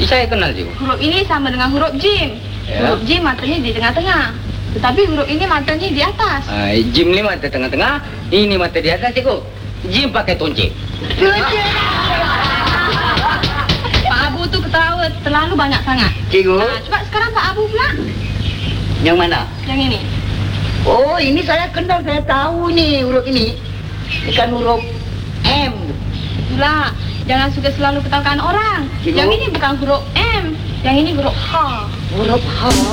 saya kenal cikgu. Huruf ini sama dengan huruf jim. Ya. Huruf jim matanya di tengah-tengah. Tetapi huruf ini matanya di atas. Jim ni mata tengah-tengah, ini mata di atas cikgu. Jim pakai toncik. Pak Abu tu ketawa terlalu banyak sangat. Cikgu, Coba sekarang Pak Abu pula. yang mana? Yang ini. Oh, ini saya kenal, saya tahu ni huruf ini. Bukan huruf M. Itulah, jangan suka selalu ketawakan orang. Cikgu. Yang ini bukan huruf M, yang ini huruf H. Huruf H.